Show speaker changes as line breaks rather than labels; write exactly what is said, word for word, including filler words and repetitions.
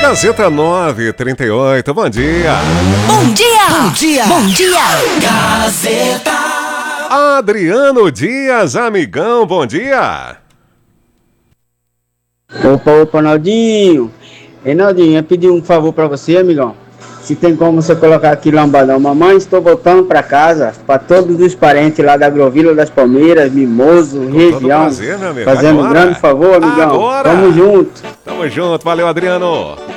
Gazeta nove trinta e oito, bom dia.
Bom dia. Bom dia. Bom dia.
Gazeta.
Adriano Dias, amigão, bom dia.
Opa, opa, Naldinho. Ei, Naldinho, eu pedi um favor pra você, amigão. Se tem como você colocar aqui lambadão. Mamãe, estou voltando pra casa, pra todos os parentes lá da Agrovila das Palmeiras, Mimoso,
Com
região.
todo prazer, meu amigo.
Fazendo
Agora.
um grande favor, amigão.
Agora.
Tamo junto.
Tamo junto, valeu, Adriano.